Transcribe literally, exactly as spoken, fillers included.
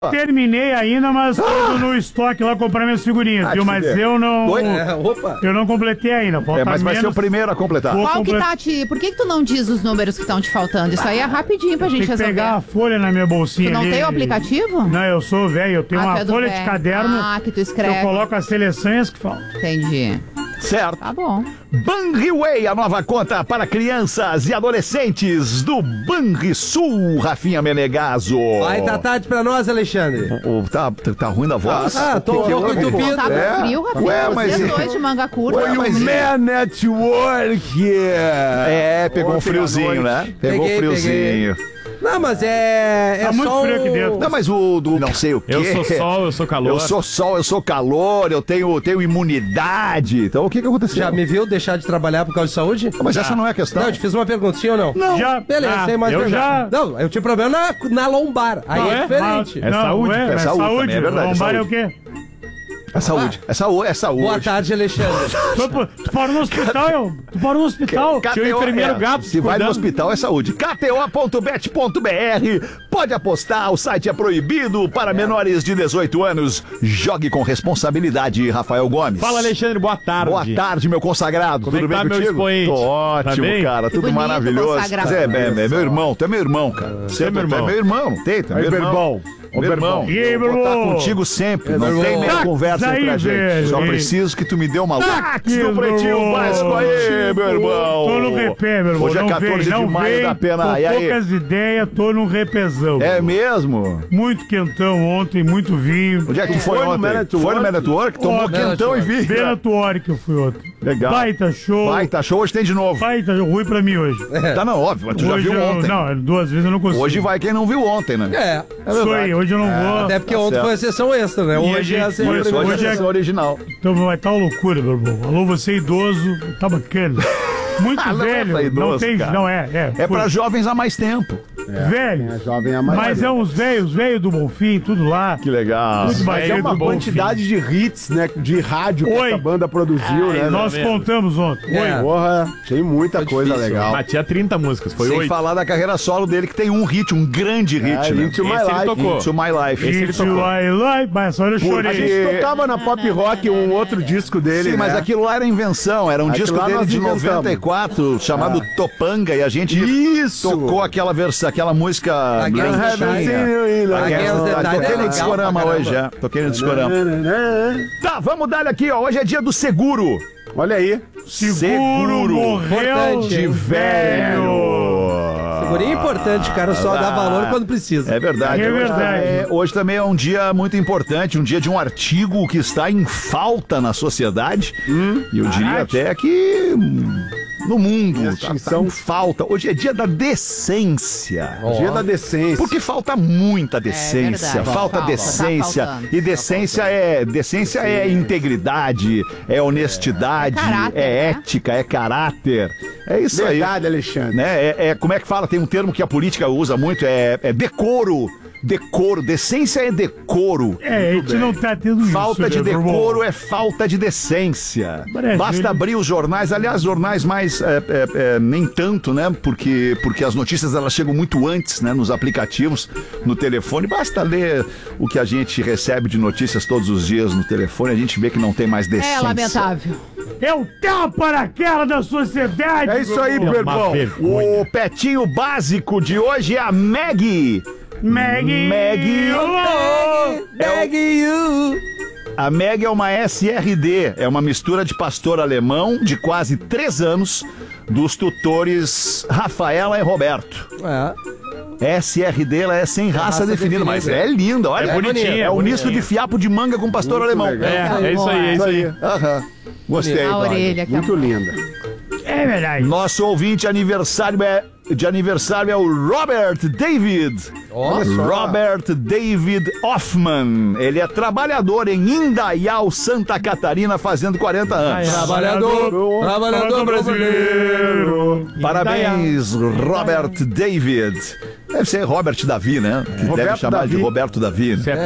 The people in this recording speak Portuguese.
Terminei ainda, mas tô ah! no estoque lá comprar minhas figurinhas, ah, viu? Mas ver. eu não. É, opa. Eu não completei ainda. Falta é, mas vai menos. ser o primeiro a completar. Qual comple... que tá te. Por que, que tu não diz os números que estão te faltando? Isso aí é rapidinho pra gente tem que resolver. pegar a folha na minha bolsinha. Tu não ali. tem o aplicativo? Não, eu sou velho, eu tenho ah, uma é folha véio. de caderno. Ah, que tu escreve. Que eu coloco as seleções que falam. Entendi. Certo. Tá bom. Banriway, a nova conta para crianças e adolescentes do Banrisul, Rafinha Menegaso. Vai, tá tarde pra nós, Alexandre. O, o, tá, tá ruim da voz? Ah, tô um pouco entupido. Tá é? frio, Rafinha. Ué, mas... Vocês dois de manga curta. Ué, mas... Man Network. É, pegou Ontem um friozinho, né? Pegou peguei, um friozinho. Peguei. Não, mas é... é tá muito só frio aqui o... dentro. Não, mas o do não sei o quê. Eu sou sol, eu sou calor. Eu sou sol, eu sou calor, eu tenho, tenho imunidade. Então o que que aconteceu? Já me viu deixar de trabalhar por causa de saúde? Mas essa não é a questão. Não, eu te fiz uma pergunta, sim ou não? Não. Já. Beleza, Ah, sem mais eu pergunta. já... Não, eu tinha problema na, na lombar. Aí Não é, é? diferente. Mas, É não, saúde, É, é é saúde saúde. também, é verdade, é Lombar é o saúde. quê? É saúde, é saúde, é saúde. Boa tarde, Alexandre. Tu, tu parou no hospital, eu. Tu parou no hospital. K- Tinha o K T O, enfermeiro é, gato. Se vai no hospital é saúde. K T O ponto bet ponto B R. Pode apostar, o site é proibido para menores de dezoito anos. Jogue com responsabilidade, Rafael Gomes. Fala, Alexandre, boa tarde. Boa tarde, meu consagrado. Como Tudo é que bem tá, meu contigo? expoente? Tô ótimo, Tá bem? cara. Tudo Bonito, maravilhoso. consagrado. É, é, é meu irmão, tu é meu irmão, cara. Você é meu irmão. meu irmão, não tem? Tu é Aí, meu irmão. Berbão. Ô, Meu irmão, E aí, eu meu vou estar irmão? contigo sempre. É, Não meu tem irmão. nem conversa Tá entre a aí, gente. velho. Só E- preciso que tu me dê uma luz Táxi, do Pretinho meu Básico irmão. aí, meu irmão. Tô no repé, meu irmão. Hoje é não quatorze vem, de não maio vem, da pena. Com E aí? poucas ideias, tô num repezão. É mesmo? Muito quentão ontem, muito vinho. Onde é que tu foi foi no ontem? Man at Foi no Work? Man at Work? Tomou Ó, quentão e vi. Bela Tuori que eu fui ontem. Legal. Baita show. Baita show, hoje tem de novo. Baita ruim pra mim hoje. Tá, não, óbvio, mas tu já hoje viu eu, ontem. Não, duas vezes eu não consigo. Hoje vai quem não viu ontem, né? É. É Isso verdade. aí, hoje eu não vou. Até porque Tá ontem certo. foi a sessão extra, né? E a Hoje é a gente- sessão Isso, hoje é Hoje a é- sessão original. Então vai estar uma loucura, meu irmão. Alô, você idoso, tá bacana. Muito Ah, não é velho. pra idoso, não tem. cara. Não é, é. É foi- pra jovens há mais tempo. velho. É jovem a mais. Mas é uns velhos, velhos do Bonfim, tudo lá. Que legal. Muito Mas é velho uma do Bonfim. quantidade de hits, né? De rádio que Oi. essa banda produziu, né? Nós mesmo. contamos ontem. É. Oi. Porra, tem muita Foi coisa difícil. legal. Mas tinha trinta músicas, foi Sem oito. falar da carreira solo dele, que tem um hit, um grande hit, É, né? Into My Esse ele Life. tocou. Into My Life. Esse ele It's tocou. why I like, mas olha, eu A chorei. gente tocava na Pop Rock um outro disco dele, Sim, mas né? aquilo lá era invenção, era um Aquilo disco lá dele nós de inventamos. noventa e quatro, chamado Topanga, e a gente Isso! tocou aquela versão, aquela música... Against the branquinha. Shine. Against the Ah, Tide. toquei no Legal discorama pra hoje, caramba. já. Toquei no discorama. Tá, vamos dar aqui, ó. Hoje é dia do seguro. Olha aí. Seguro morreu Importante, de hein? velho. Segurinho é importante, o cara só dá valor quando precisa. É verdade. É Hoje verdade. também- Hoje também é um dia muito importante, um dia de um artigo que está em falta na sociedade. E eu diria Caraca. até que hum, no mundo Em tá, extinção. tá em falta. Hoje é dia da decência. Dia da decência. Porque falta muita decência, verdade. falta Falta. decência. Tá faltando. E decência é decência é integridade, é honestidade, É caráter, é né? ética, é caráter. É isso aí. Verdade, Alexandre. Né? É, é- como é que fala? Tem um termo que a política usa muito, é, é decoro. Decoro, decência é decoro. É, a gente não tá tendo isso. Falta de né, meu irmão? decoro é falta de decência. Brasil. Basta abrir os jornais, aliás, jornais mais é, é, é, nem tanto, né? Porque, porque as notícias elas chegam muito antes, né? Nos aplicativos, no telefone. Basta ler o que a gente recebe de notícias todos os dias no telefone, a gente vê que não tem mais decência. É lamentável. É o tapa na cara da sociedade. É isso aí, meu irmão. Berbão. O petinho básico de hoje é a Maggie. Maggie. Maggie. Alô. Beg you. A Meg é uma S R D, é uma mistura de pastor alemão de quase três anos dos tutores Rafaela e Roberto. É. S R D, ela é sem raça, raça definida, definida. mas é linda, olha. É bonitinha, É um bonitinha. misto de fiapo de manga com pastor Muito alemão. legal. É, é isso aí, é isso aí. Aham. Gostei. A Dog. orelha que Muito linda. É verdade. Nosso ouvinte aniversário é, de aniversário é o Robert David. Olha só. Robert David Hoffman. Ele é trabalhador em Indaial, Santa Catarina, fazendo quarenta anos. Trabalhador, trabalhador brasileiro. Parabéns, Robert David. Deve ser Robert Davi, né? Que deve Roberto chamar Davi. de Roberto Davi. Isso é